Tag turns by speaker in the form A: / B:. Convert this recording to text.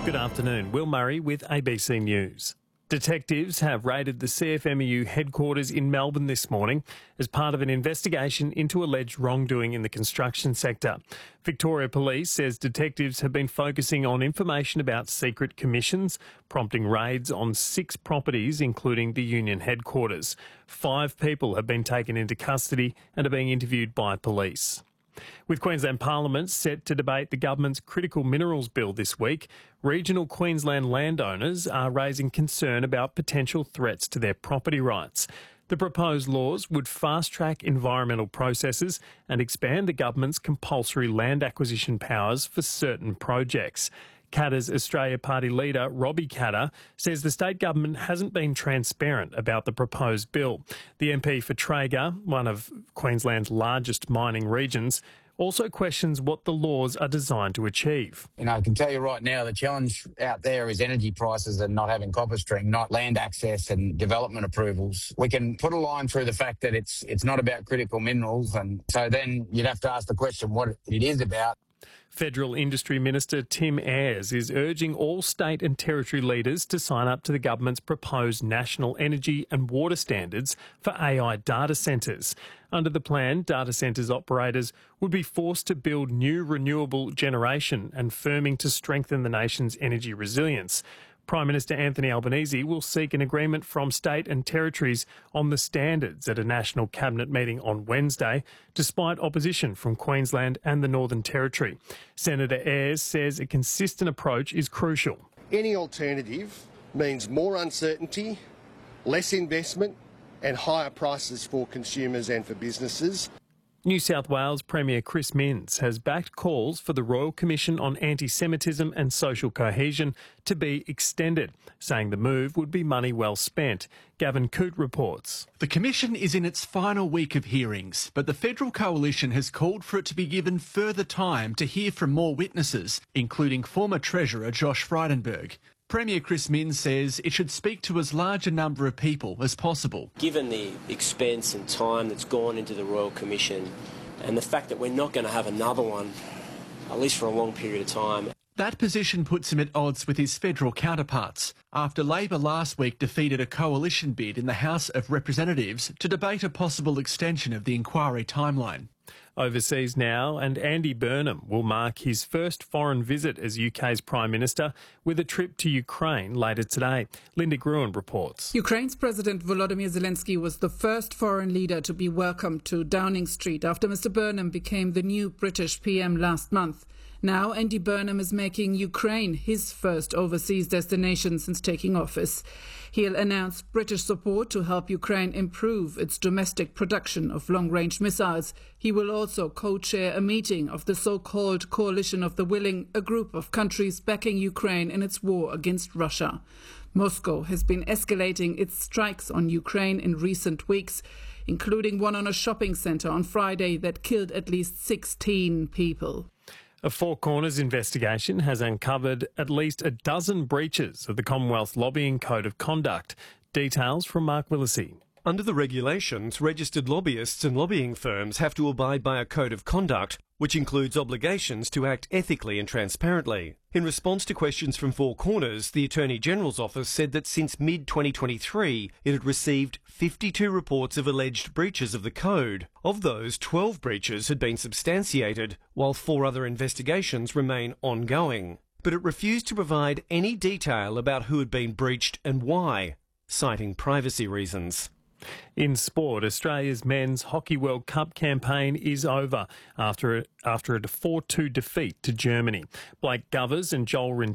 A: Good afternoon. Will Murray with ABC News. Detectives have raided the CFMEU headquarters in Melbourne this morning as part of an investigation into alleged wrongdoing in the construction sector. Victoria Police says detectives have been focusing on information about secret commissions, prompting raids on 6 properties, including the union headquarters. 5 people have been taken into custody and are being interviewed by police. With Queensland Parliament set to debate the government's critical minerals bill this week, regional Queensland landowners are raising concern about potential threats to their property rights. The proposed laws would fast-track environmental processes and expand the government's compulsory land acquisition powers for certain projects. Katter's Australia Party leader, Robbie Katter, says the state government hasn't been transparent about the proposed bill. The MP for Traeger, one of Queensland's largest mining regions, also questions what the laws are designed to achieve.
B: I can tell you right now, the challenge out there is energy prices and not having copper string, not land access and development approvals. We can put a line through the fact that it's not about critical minerals, and so then you'd have to ask the question what it is about.
A: Federal Industry Minister Tim Ayres is urging all state and territory leaders to sign up to the government's proposed national energy and water standards for AI data centres. Under the plan, data centres operators would be forced to build new renewable generation and firming to strengthen the nation's energy resilience. Prime Minister Anthony Albanese will seek an agreement from state and territories on the standards at a national cabinet meeting on Wednesday, despite opposition from Queensland and the Northern Territory. Senator Ayres says a consistent approach is crucial.
C: Any alternative means more uncertainty, less investment and higher prices for consumers and for businesses.
A: New South Wales Premier Chris Minns has backed calls for the Royal Commission on Anti-Semitism and Social Cohesion to be extended, saying the move would be money well spent. Gavin Coote reports.
D: The Commission is in its final week of hearings, but the Federal Coalition has called for it to be given further time to hear from more witnesses, including former Treasurer Josh Frydenberg. Premier Chris Minns says it should speak to as large a number of people as possible.
E: Given the expense and time that's gone into the Royal Commission and the fact that we're not going to have another one, at least for a long period of time.
D: That position puts him at odds with his federal counterparts after Labor last week defeated a coalition bid in the House of Representatives to debate a possible extension of the inquiry timeline.
A: Overseas now, and Andy Burnham will mark his first foreign visit as UK's Prime Minister with a trip to Ukraine later today. Linda Gruen reports.
F: Ukraine's President Volodymyr Zelensky was the first foreign leader to be welcomed to Downing Street after Mr Burnham became the new British PM last month. Now Andy Burnham is making Ukraine his first overseas destination since taking office. He'll announce British support to help Ukraine improve its domestic production of long-range missiles. He will also co-chair a meeting of the so-called Coalition of the Willing, a group of countries backing Ukraine in its war against Russia. Moscow has been escalating its strikes on Ukraine in recent weeks, including one on a shopping centre on Friday that killed at least 16 people.
A: A Four Corners investigation has uncovered at least a dozen breaches of the Commonwealth Lobbying Code of Conduct. Details from Mark Willesee.
G: Under the regulations, registered lobbyists and lobbying firms have to abide by a code of conduct, which includes obligations to act ethically and transparently. In response to questions from Four Corners, the Attorney-General's office said that since mid-2023, it had received 52 reports of alleged breaches of the code. Of those, 12 breaches had been substantiated, while 4 other investigations remain ongoing. But it refused to provide any detail about who had been breached and why, citing privacy reasons.
A: In sport, Australia's Men's Hockey World Cup campaign is over after a 4-2 defeat to Germany. Blake Govers and Joel